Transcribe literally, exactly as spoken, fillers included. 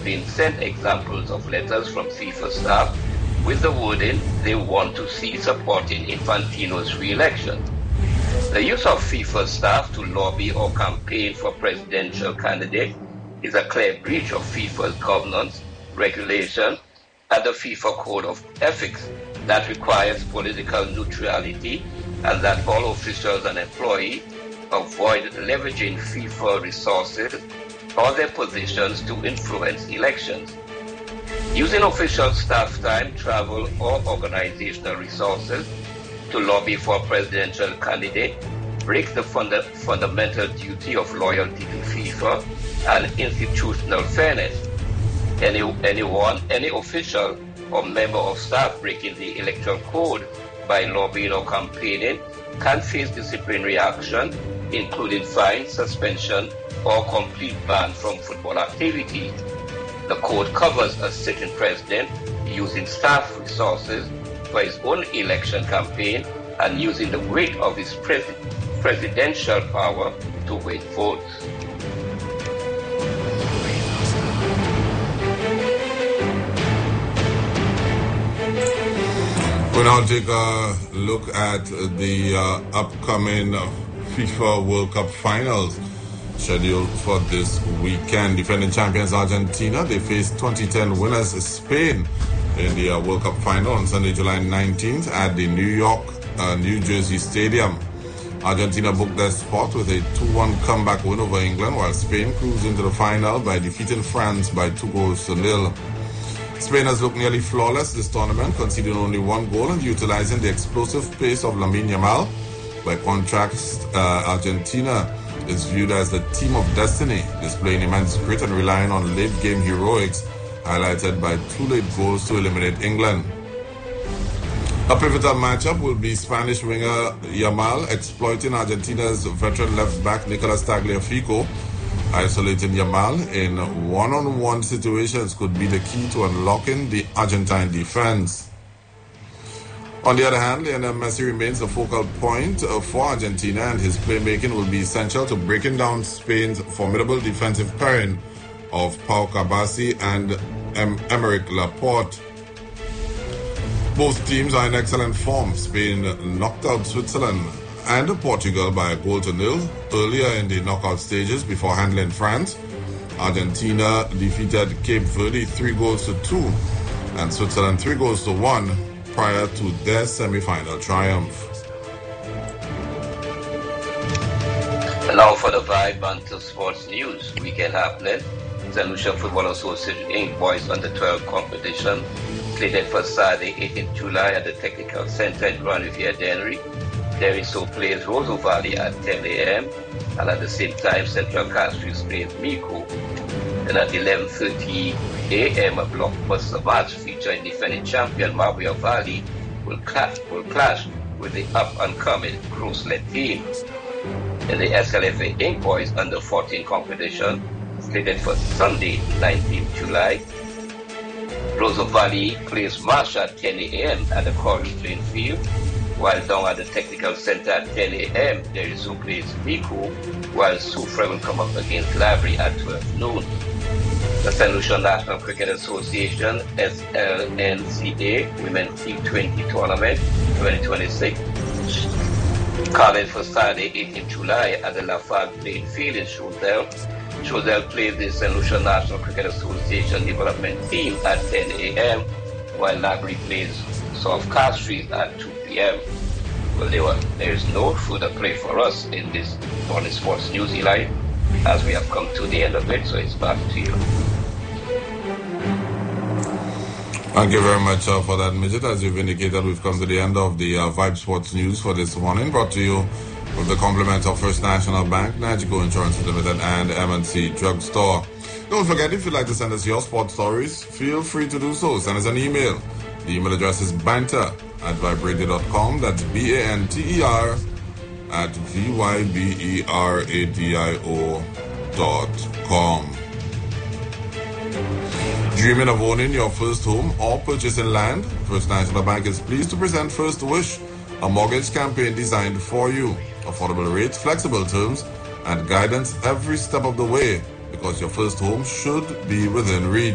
been sent examples of letters from FIFA staff with the wording they want to see supporting Infantino's re-election. The use of FIFA staff to lobby or campaign for presidential candidate is a clear breach of FIFA's governance, regulation, and the FIFA Code of Ethics that requires political neutrality and that all officials and employees avoid leveraging FIFA resources or their positions to influence elections. Using official staff time, travel, or organizational resources to lobby for a presidential candidate breaks the funda fundamental duty of loyalty to FIFA and institutional fairness. Any, anyone, any official or member of staff breaking the electoral code by lobbying or campaigning can face disciplinary action, including fine, suspension, or complete ban from football activity. The code covers a sitting president using staff resources for his own election campaign and using the weight of his pres presidential power to win votes. We'll now take a look at the uh, upcoming FIFA World Cup finals scheduled for this weekend. Defending champions Argentina, they face twenty ten winners Spain in the uh, World Cup final on Sunday, July nineteenth at the New York, uh, New Jersey Stadium. Argentina booked their spot with a two one comeback win over England, while Spain cruised into the final by defeating France by two goals to nil. Spain has looked nearly flawless this tournament, conceding only one goal and utilizing the explosive pace of Lamine Yamal. By contrast, uh, Argentina is viewed as the team of destiny, displaying immense grit and relying on late-game heroics, highlighted by two late goals to eliminate England. A pivotal matchup will be Spanish winger Yamal exploiting Argentina's veteran left-back Nicolas Tagliafico. Isolating Yamal in one-on-one situations could be the key to unlocking the Argentine defense. On the other hand, Lionel Messi remains the focal point for Argentina, and his playmaking will be essential to breaking down Spain's formidable defensive pairing of Pau Cabassi and em Emerick Laporte. Both teams are in excellent form. Spain knocked out Switzerland and Portugal by a goal to nil earlier in the knockout stages before handling France. Argentina defeated Cape Verde three goals to two and Switzerland three goals to one prior to their semi-final triumph. And now for the Vibe Banter Sports News. Weekend happening. Saint Lucia Football Association Incorporated Boys Under twelve competition slated for Saturday, eighteenth July at the Technical Center in Grand Riviere Dennery. Deriso plays Roseau Valley at ten A M and at the same time Central Castries plays Mico. And at eleven thirty A M a blockbuster match featuring defending champion Marbella Valley will clash, will clash with the up-and-coming Grosslet team. In the S L F A Incorporated Boys Under fourteen competition slated for Sunday, nineteenth July, Roseau Valley plays Marsh at ten A M at the Corey playing field. While down at the Technical Center at ten A M, Deriso plays Mico, while Soufrière will come up against Lavery at twelve noon. The Saint Lucia National Cricket Association S L N C A Women's T twenty Tournament twenty twenty-six calling for Saturday, eighteenth July at the Lafargue playing field in Choiseul. Choiseul plays the Saint Lucia National Cricket Association Development Team at ten A M, while Lavery plays South Castries at two P M Well, there, were, there is no further play for us in this morning sports news, Eli, as we have come to the end of it, so it's back to you. Thank you very much uh, for that, Midget. As you've indicated, we've come to the end of the uh, Vibe Sports News for this morning, brought to you with the compliments of First National Bank, Nagico Insurance Limited, and M and C Drugstore. Don't forget, if you'd like to send us your sports stories, feel free to do so. Send us an email. The email address is banter at vibradio dot com. That's B A N T E R at V Y B E R A D I O dot com. Dreaming of owning your first home or purchasing land? First National Bank is pleased to present First Wish, a mortgage campaign designed for you. Affordable rates, flexible terms, and guidance every step of the way, because your first home should be within reach.